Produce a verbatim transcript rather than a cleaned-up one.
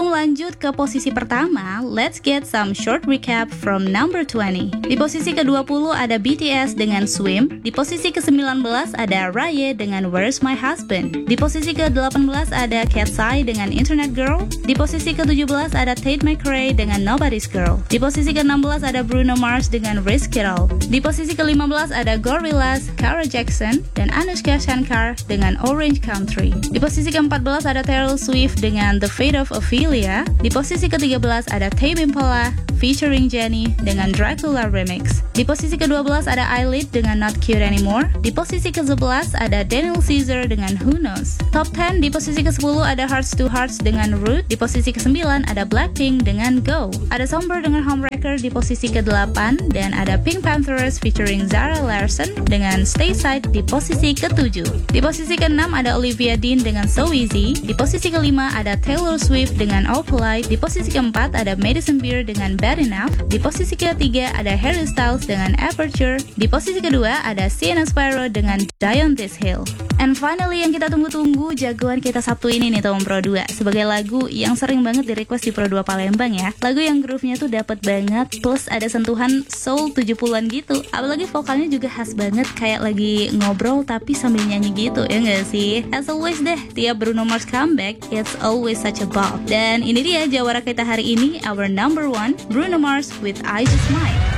Sebelum lanjut ke posisi pertama, let's get some short recap from number twenty. Di posisi ke dua puluh ada B T S dengan Swim. Di posisi ke sembilan belas ada Rye dengan Where's My Husband. Di posisi ke delapan belas ada Katseye dengan Internet Girl. Di posisi ke tujuh belas ada Tate McRae dengan Nobody's Girl. Di posisi ke enam belas ada Bruno Mars dengan Risk It All. Di posisi ke lima belas ada Gorillaz, Cara Jackson, dan Anushka Shankar dengan Orange Country. Di posisi ke empat belas ada Taylor Swift dengan The Fate of Ophelia. Di posisi ke tiga belas ada Tame Impala featuring Jennie dengan Dracula Remix. Di posisi ke dua belas ada Eyelid dengan Not Cute Anymore. Di posisi ke sebelas ada Daniel Caesar dengan Who Knows. Top sepuluh, di posisi ke sepuluh ada Hearts to Hearts dengan Root. Di posisi ke sembilan ada Blackpink dengan Go. Ada Somber dengan Homewrecker di posisi ke delapan, dan ada Pink Panthers featuring Zara Larsson dengan Stay Side di posisi ke tujuh. Di posisi ke enam ada Olivia Dean dengan So Easy. Di posisi ke lima ada Taylor Swift dengan All Polite. Di posisi ke empat ada Madison Beer dengan Bad Enough. Di posisi ketiga ada Harry Styles dengan Aperture. Di posisi kedua ada Sienna Spyro dengan Die on This Hill. And finally yang kita tunggu-tunggu, jagoan kita Sabtu ini nih Tom Pro dua, sebagai lagu yang sering banget di request di Pro dua Palembang ya. Lagu yang groove-nya tuh dapet banget, plus ada sentuhan soul tujuh puluhan gitu. Apalagi vokalnya juga khas banget, kayak lagi ngobrol tapi sambil nyanyi gitu, ya nggak sih? As always deh, tiap Bruno Mars comeback, it's always such a bop. Dan ini dia jawara kita hari ini, our number one, Bruno Mars with I Just Might.